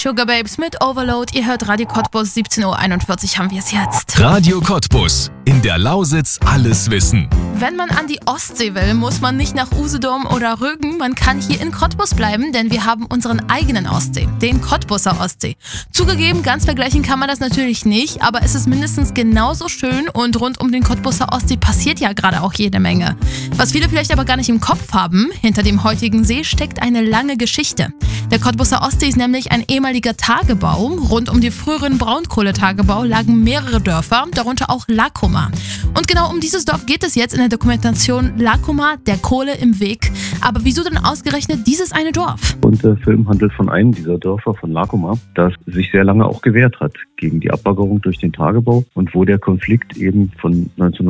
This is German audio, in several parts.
Sugar Babes mit Overload. Ihr hört Radio Cottbus, 17:41 Uhr haben wir es jetzt. Radio Cottbus, in der Lausitz alles wissen. Wenn man an die Ostsee will, muss man nicht nach Usedom oder Rügen. Man kann hier in Cottbus bleiben, denn wir haben unseren eigenen Ostsee, den Cottbuser Ostsee. Zugegeben, ganz vergleichen kann man das natürlich nicht, aber es ist mindestens genauso schön und rund um den Cottbuser Ostsee passiert ja gerade auch jede Menge. Was viele vielleicht aber gar nicht im Kopf haben, hinter dem heutigen See steckt eine lange Geschichte. Der Cottbuser Ostsee ist nämlich ein ehemaliger Tagebau. Rund um den früheren Braunkohletagebau lagen mehrere Dörfer, darunter auch Lacuma. Und genau um dieses Dorf geht es jetzt in der Dokumentation Lacuma, der Kohle im Weg. Aber wieso denn ausgerechnet dieses eine Dorf? Und der Film handelt von einem dieser Dörfer, von Lacuma, das sich sehr lange auch gewehrt hat gegen die Abbaggerung durch den Tagebau und wo der Konflikt eben von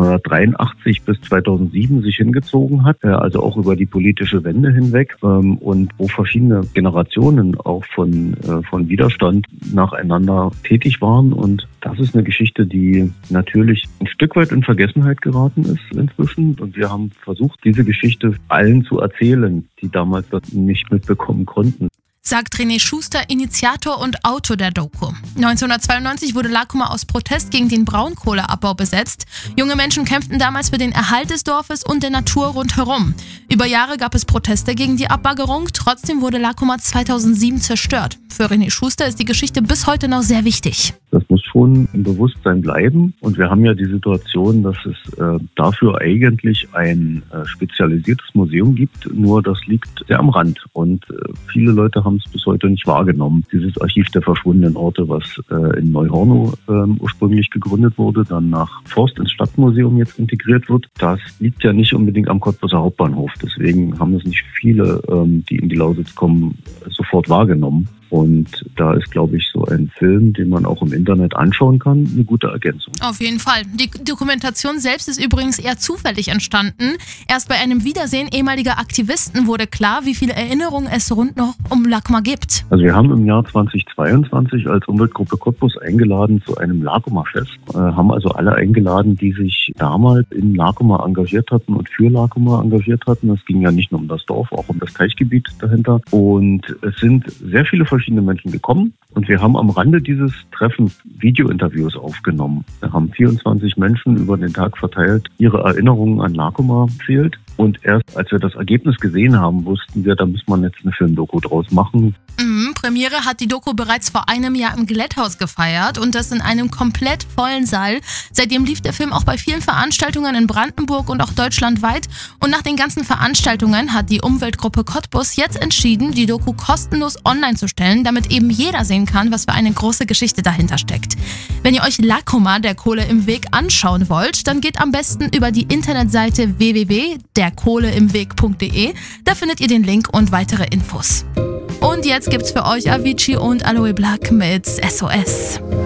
1983 bis 2007 sich hingezogen hat, also auch über die politische Wende hinweg und wo verschiedene Generationen auch von Widerstand nacheinander tätig waren. Und das ist eine Geschichte, die natürlich ein Stück weit in Vergessenheit geraten ist inzwischen. Und wir haben versucht, diese Geschichte allen zu erzählen, die damals das nicht mitbekommen konnten. Sagt René Schuster, Initiator und Autor der Doku. 1992 wurde Lacuma aus Protest gegen den Braunkohleabbau besetzt. Junge Menschen kämpften damals für den Erhalt des Dorfes und der Natur rundherum. Über Jahre gab es Proteste gegen die Abbaggerung, trotzdem wurde Lacuma 2007 zerstört. Für René Schuster ist die Geschichte bis heute noch sehr wichtig. Das muss schon im Bewusstsein bleiben. Und wir haben ja die Situation, dass es dafür eigentlich ein spezialisiertes Museum gibt. Nur das liegt sehr am Rand. Und viele Leute haben es bis heute nicht wahrgenommen. Dieses Archiv der verschwundenen Orte, was in Neuhornow ursprünglich gegründet wurde, dann nach Forst ins Stadtmuseum jetzt integriert wird, das liegt ja nicht unbedingt am Cottbuser Hauptbahnhof. Deswegen haben es nicht viele, die in die Lausitz kommen, sofort wahrgenommen. Und da ist, glaube ich, so ein Film, den man auch im Internet anschauen kann, eine gute Ergänzung. Auf jeden Fall. Die Dokumentation selbst ist übrigens eher zufällig entstanden. Erst bei einem Wiedersehen ehemaliger Aktivisten wurde klar, wie viele Erinnerungen es rund noch um Lacuma gibt. Also wir haben im Jahr 2022 als Umweltgruppe Cottbus eingeladen zu einem Lacuma-Fest. Haben also alle eingeladen, die sich damals in Lacuma engagiert hatten und für Lacuma engagiert hatten. Es ging ja nicht nur um das Dorf, auch um das Teichgebiet dahinter. Und es sind sehr viele verschiedene Menschen gekommen und wir haben am Rande dieses Treffens Videointerviews aufgenommen. Wir haben 24 Menschen über den Tag verteilt ihre Erinnerungen an Lacuma erzählt. Und erst als wir das Ergebnis gesehen haben, wussten wir, da muss man jetzt eine Filmdoku draus machen. Premiere hat die Doku bereits vor einem Jahr im Glätthaus gefeiert und das in einem komplett vollen Saal. Seitdem lief der Film auch bei vielen Veranstaltungen in Brandenburg und auch deutschlandweit. Und nach den ganzen Veranstaltungen hat die Umweltgruppe Cottbus jetzt entschieden, die Doku kostenlos online zu stellen, damit eben jeder sehen kann, was für eine große Geschichte dahinter steckt. Wenn ihr euch Lacuma, der Kohle im Weg, anschauen wollt, dann geht am besten über die Internetseite www.derkohleimweg.de. Da findet ihr den Link und weitere Infos. Und jetzt gibt's für euch Avicii und Aloe Black mit SOS.